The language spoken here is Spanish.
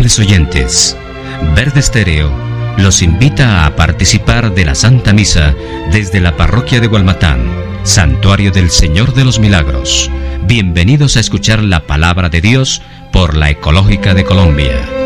amables oyentes, Verde Estéreo los invita a participar de la Santa Misa desde la parroquia de Gualmatán, Santuario del Señor de los Milagros. Bienvenidos a escuchar la palabra de Dios por la Ecológica de Colombia.